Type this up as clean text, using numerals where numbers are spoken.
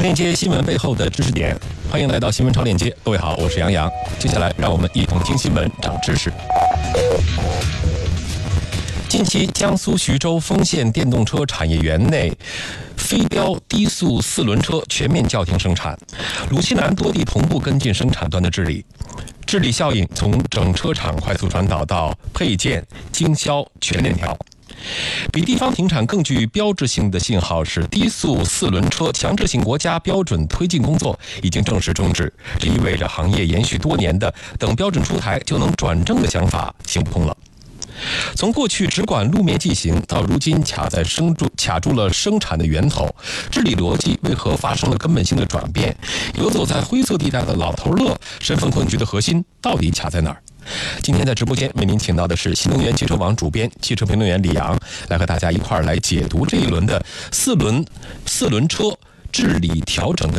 链接新闻背后的知识点，欢迎来到新闻超链接。各位好，我是杨洋。接下来让我们一同听新闻，长知识。近期，江苏徐州丰县电动车产业园内飞标低速4轮车全面叫停生产，鲁西南多地同步跟进生产端的治理。治理效应从整车厂快速传导到配件、经销全链条。比地方停产更具标志性的信号是，低速4轮车强制性国家标准推进工作已经正式终止，这意味着行业延续多年的等标准出台就能转正的想法行不通了。从过去只管路面计行，到如今卡住了生产的源头，治理逻辑为何发生了根本性的转变？游走在灰色地带的老头乐身份困局的核心到底卡在哪儿？今天在直播间为您请到的是新能源汽车网主编、汽车评论员李阳，来和大家一块儿来解读这一轮的四轮车治理调整的